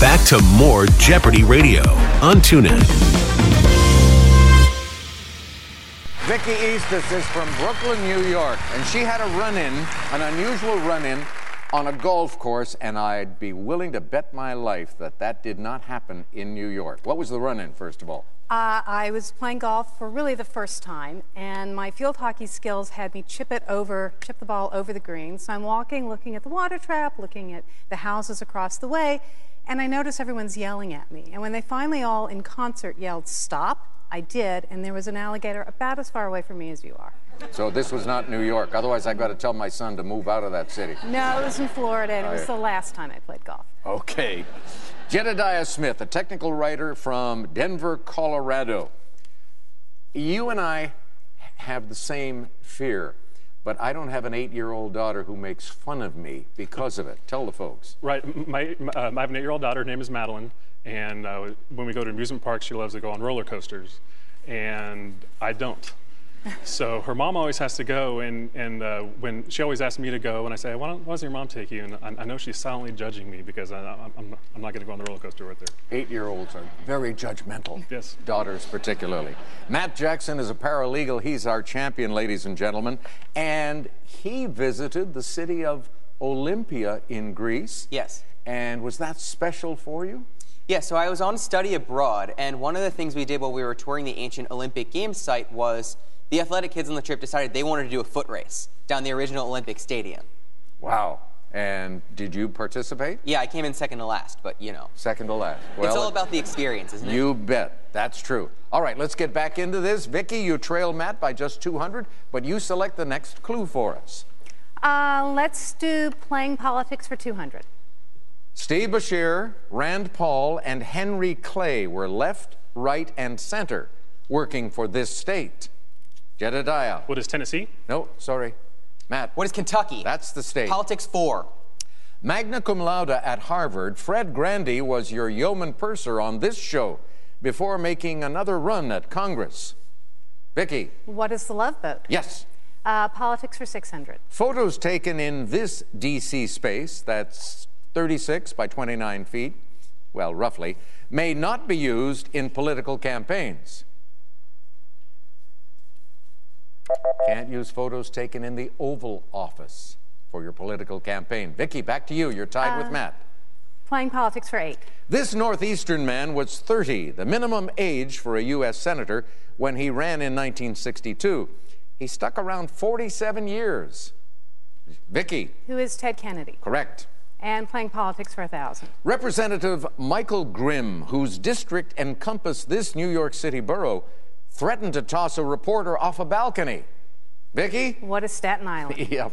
Back to more Jeopardy Radio on TuneIn. Vicki Eastis is from Brooklyn, New York, and she had a run-in, an unusual run-in, on a golf course, and I'd be willing to bet my life that that did not happen in New York. What was the run-in, first of all? I was playing golf for really the first time, and my field hockey skills had me chip the ball over the green. So I'm walking, looking at the water trap, looking at the houses across the way, and I notice everyone's yelling at me. And when they finally all in concert yelled, "Stop," I did, and there was an alligator about as far away from me as you are. So this was not New York. Otherwise, I've got to tell my son to move out of that city. No, it was in Florida, and it was the last time I played golf. Okay. Jedediah Smith, a technical writer from Denver, Colorado. You and I have the same fear, but I don't have an 8-year-old daughter who makes fun of me because of it. Tell the folks. Right. I have an 8-year-old daughter. Her name is Madeline. And when we go to amusement parks, she loves to go on roller coasters. And I don't. So her mom always has to go, and when she always asks me to go, and I say, why doesn't your mom take you? And I know she's silently judging me because I'm not going to go on the roller coaster with her. 8-year-olds are very judgmental. Yes. Daughters particularly. Matt Jackson is a paralegal. He's our champion, ladies and gentlemen. And he visited the city of Olympia in Greece. Yes. And was that special for you? Yeah, so I was on study abroad, and one of the things we did while we were touring the ancient Olympic Games site was the athletic kids on the trip decided they wanted to do a foot race down the original Olympic Stadium. Wow. And did you participate? Yeah, I came in second to last, but you know. Second to last. Well, it's all about the experience, isn't it? You bet. That's true. All right, let's get back into this. Vicki, you trail Matt by just 200, but you select the next clue for us. Let's do playing politics for 200. Steve Beshear, Rand Paul, and Henry Clay were left, right, and center working for this state. Jedediah. What is Tennessee? No, sorry. Matt. What is Kentucky? That's the state. Politics 4. Magna cum laude at Harvard, Fred Grandy was your yeoman purser on this show before making another run at Congress. Vicki. What is the Love Boat? Yes. Politics for 600. Photos taken in this D.C. space, that's 36 by 29 feet, well, roughly, may not be used in political campaigns. Can't use photos taken in the Oval Office for your political campaign. Vicki, back to you. You're tied with Matt. Playing politics for 8. This Northeastern man was 30, the minimum age for a U.S. senator when he ran in 1962. He stuck around 47 years. Vicki. Who is Ted Kennedy? Correct. And playing politics for 1,000. Representative Michael Grimm, whose district encompassed this New York City borough, threatened to toss a reporter off a balcony. Vicki? What is Staten Island? Yep.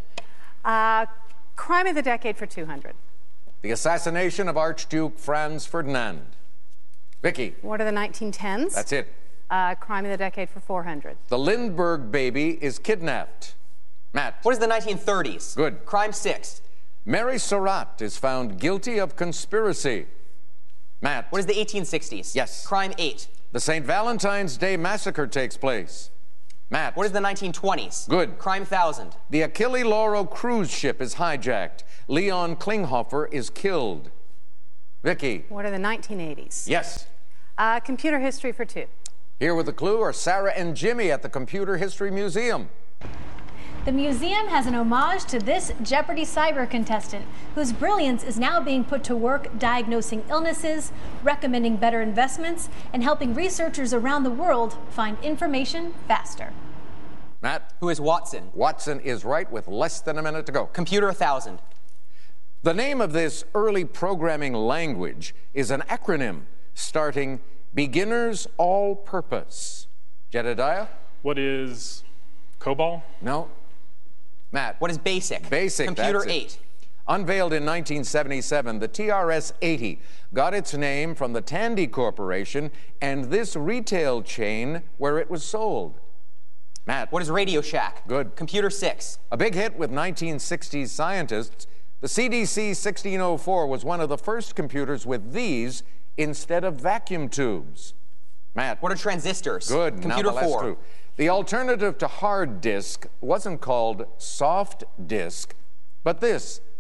Crime of the decade for 200. The assassination of Archduke Franz Ferdinand. Vicki? What are the 1910s? That's it. Crime of the decade for 400. The Lindbergh baby is kidnapped. Matt? What is the 1930s? Good. Crime 6. Mary Surratt is found guilty of conspiracy. Matt? What is the 1860s? Yes. Crime 8. The St. Valentine's Day Massacre takes place. Matt? What is the 1920s? Good. Crime 1000. The Achille Lauro cruise ship is hijacked. Leon Klinghoffer is killed. Vicki? What are the 1980s? Yes. Computer history for 2. Here with the clue are Sarah and Jimmy at the Computer History Museum. The museum has an homage to this Jeopardy! Cyber contestant, whose brilliance is now being put to work diagnosing illnesses, recommending better investments, and helping researchers around the world find information faster. Matt? Who is Watson? Watson is right with less than a minute to go. Computer 1000. The name of this early programming language is an acronym starting Beginners All Purpose. Jedediah? What is COBOL? No. Matt? What is BASIC? BASIC. Computer 8. Unveiled in 1977, the TRS-80 got its name from the Tandy Corporation and this retail chain where it was sold. Matt? What is Radio Shack? Good. Computer 6. A big hit with 1960s scientists, the CDC 1604 was one of the first computers with these instead of vacuum tubes. Matt? What are transistors? Good. Computer now the last 4. clue. The alternative to hard disk wasn't called soft disk, but this,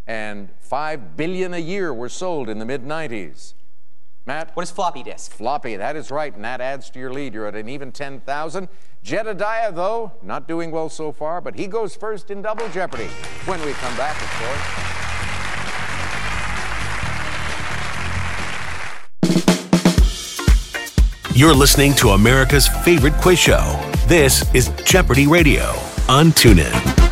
and 5 billion a year were sold in the mid-90s. Matt? What is floppy disk? Floppy, that is right, and that adds to your lead. You're at an even 10,000. Jedediah, though, not doing well so far, but he goes first in Double Jeopardy. When we come back, of course. You're listening to America's favorite quiz show. This is Jeopardy Radio on TuneIn.